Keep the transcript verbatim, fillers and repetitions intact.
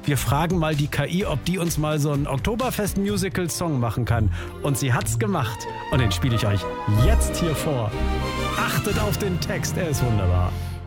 wir fragen mal die K I, ob die uns mal so einen Oktoberfest-Musical-Song machen kann. Und sie hat's gemacht. Und den spiele ich euch jetzt hier vor. Achtet auf den Text, er ist wunderbar.